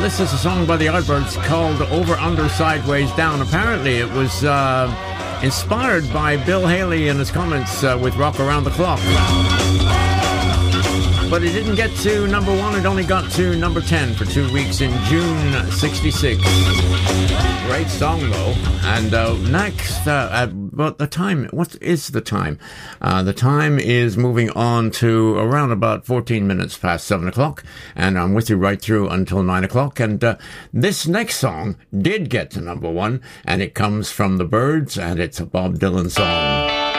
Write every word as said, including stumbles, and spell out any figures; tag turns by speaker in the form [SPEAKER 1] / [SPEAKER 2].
[SPEAKER 1] this is a song by the Yardbirds called Over, Under, Sideways, Down. Apparently it was uh, inspired by Bill Haley and his comments uh, with Rock Around the Clock. But it didn't get to number one. It only got to number ten for two weeks in June sixty-six. Great song, though. And uh, next, uh, at about the time, what is the time? Uh, the time is moving on to around about fourteen minutes past seven o'clock. And I'm with you right through until nine o'clock. And uh, this next song did get to number one. And it comes from the Byrds, and it's a Bob Dylan song.